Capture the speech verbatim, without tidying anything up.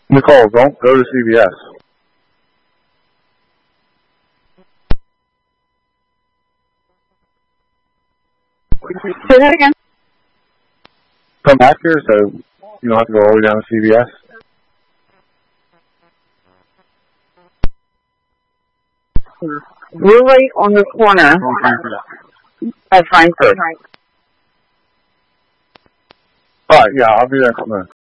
Nicole, don't go to C V S. Say that again. Come back here so you don't have to go all the way down to C V S. We're right on the corner of Frankfurt. Alright, yeah, I'll be there in a couple minutes.